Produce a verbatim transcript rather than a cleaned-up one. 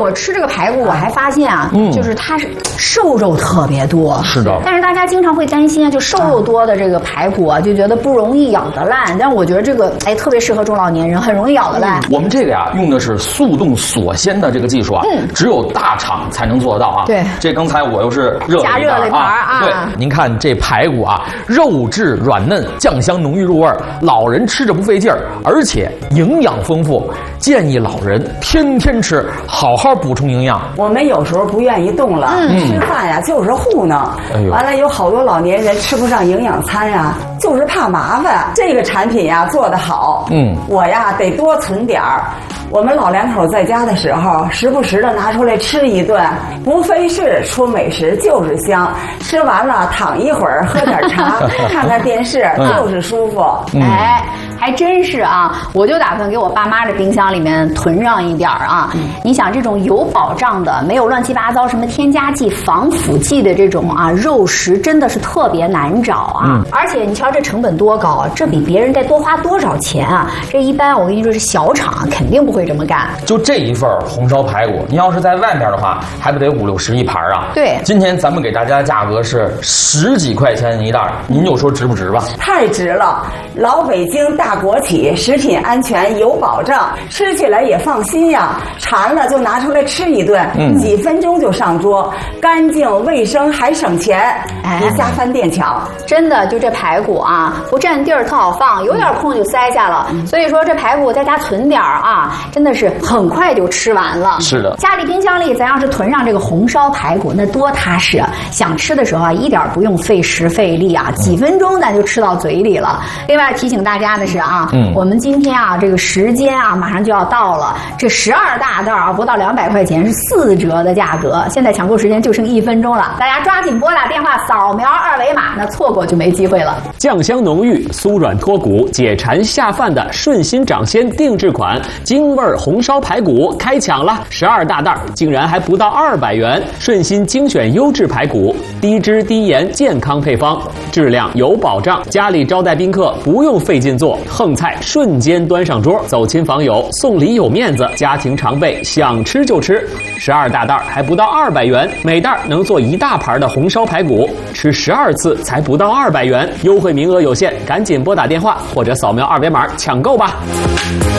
我吃这个排骨，我还发现啊，嗯、就是它是瘦肉特别多。 是的。 但是大家经常会担心啊，就瘦肉多的这个排骨啊，就觉得不容易咬得烂。但我觉得这个哎，特别适合中老年人，很容易咬得烂。 嗯、我们这个呀，用的是速冻锁鲜的这个技术啊，嗯、只有大厂才能做得到啊。 对。 这刚才我又是热了加热了一盘啊。 对，您看这排骨啊，肉质软嫩，酱香浓郁入味，老人吃着不费劲儿，而且营养丰富，建议老人天天吃，好好补充营养。 我们有时候不愿意动了，嗯、吃饭呀就是糊弄，哎、完了有好多老年人吃不上营养餐呀，就是怕麻烦。这个产品呀做得好，嗯，我呀得多存点儿。我们老两口在家的时候，时不时的拿出来吃一顿，不费事，出美食就是香。吃完了躺一会儿，喝点茶，看看电视，就是舒服。 嗯、哎。还真是啊，我就打算给我爸妈的冰箱里面囤上一点儿啊。嗯、你想这种有保障的、没有乱七八糟什么添加剂、防腐剂的这种啊肉食，真的是特别难找啊。嗯、而且你瞧这成本多高啊，这比别人得多花多少钱啊？这一般我跟你说是小厂肯定不会这么干。 就这一份红烧排骨，你要是在外面的话，还不得五六十一盘啊？ 对。 今天咱们给大家的价格是十几块钱一袋，您就说值不值吧？ 太值了！老北京大国企，食品安全有保障，吃起来也放心呀。馋了就拿出来吃一顿，嗯、几分钟就上桌，干净卫生还省钱，比下饭店强。 真的，就这排骨啊，不占地儿，特好放，有点空就塞下了。嗯、所以说这排骨在家存点儿啊，真的是很快就吃完了。 是的， 家里冰箱里咱要是囤上这个红烧排骨，那多踏实啊！想吃的时候啊，一点不用费时费力啊，几分钟咱就吃到嘴里了。另外提醒大家的是啊，嗯、我们今天啊这个时间啊马上就要到了，这十二大袋啊不到两百块钱是四折的价格，现在抢购时间就剩一分钟了，大家抓紧拨打电话扫描二维码，那错过就没机会了。 酱香浓郁、酥软脱骨、解馋下饭的顺心掌鲜定制款京味红烧排骨开抢了，十二大袋竟然还不到二百元。顺心精选优质排骨，低脂低盐健康配方，质量有保障，家里招待宾客不用费劲做，横菜瞬间端上桌，走亲访友送礼有面子，家庭常备想吃就吃。十二大袋还不到二百元，每袋能做一大盘的红烧排骨，吃十二次才不到二百元，优惠名额有限，赶紧拨打电话或者扫描二维码抢购吧。